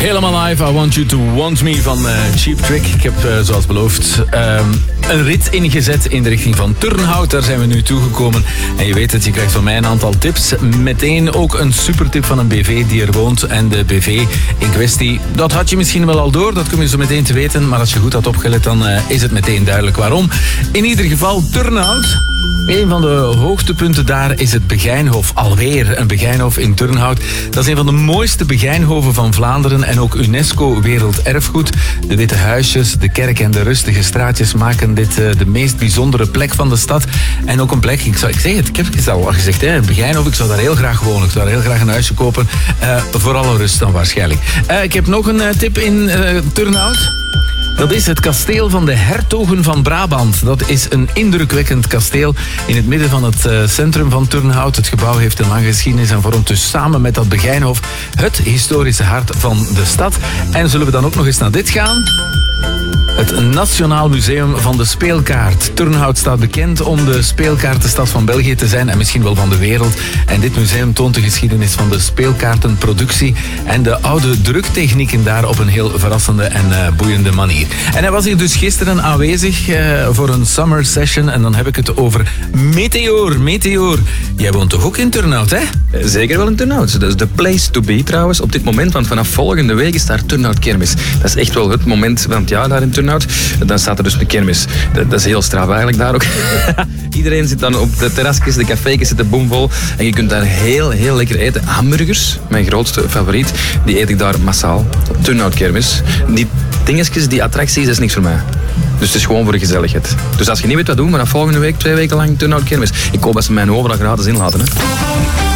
Helemaal live, I Want You To Want Me van Cheap Trick. Ik heb, zoals beloofd, een rit ingezet in de richting van Turnhout. Daar zijn we nu toegekomen. En je weet het, je krijgt van mij een aantal tips. Meteen ook een supertip van een BV die er woont. En de BV in kwestie, dat had je misschien wel al door. Dat kom je zo meteen te weten. Maar als je goed had opgelet, dan is het meteen duidelijk waarom. In ieder geval, Turnhout. Een van de hoogtepunten daar is het Begijnhof. Alweer een Begijnhof in Turnhout. Dat is een van de mooiste Begijnhoven van Vlaanderen en ook UNESCO Werelderfgoed. De witte huisjes, de kerk en de rustige straatjes maken dit de meest bijzondere plek van de stad. En ook een plek, ik zeg het, ik heb het al gezegd, hè, Begijnhof, ik zou daar heel graag wonen. Ik zou daar heel graag een huisje kopen. Voor alle rust dan waarschijnlijk. Ik heb nog een tip in Turnhout. Dat is het kasteel van de hertogen van Brabant. Dat is een indrukwekkend kasteel in het midden van het centrum van Turnhout. Het gebouw heeft een lange geschiedenis en vormt dus samen met dat Begijnhof het historische hart van de stad. En zullen we dan ook nog eens naar dit gaan? Het Nationaal Museum van de Speelkaart. Turnhout staat bekend om de speelkaartenstad van België te zijn en misschien wel van de wereld. En dit museum toont de geschiedenis van de speelkaartenproductie en de oude druktechnieken daar op een heel verrassende en boeiende manier. En hij was hier dus gisteren aanwezig voor een summer session en dan heb ik het over Meteor. Meteor, jij woont toch ook in Turnhout, hè? Zeker wel in Turnhout. Dat is de place to be trouwens op dit moment, want vanaf volgende week is daar Turnhout Kermis. Dat is echt wel het moment van het jaar daar in Turnhout. Dan staat er dus een kermis. Dat is heel straf eigenlijk daar ook. Iedereen zit dan op de terrasjes, de café's zitten boomvol. En je kunt daar heel, heel lekker eten. Hamburgers, mijn grootste favoriet, die eet ik daar massaal. Turnhout Kermis. Die dingetjes, die attracties, dat is niks voor mij. Dus het is gewoon voor de gezelligheid. Dus als je niet weet wat doen, maar dan volgende week, 2 weken lang Turnhout Kermis. Ik hoop dat ze mijn overal gratis inlaten. Hè.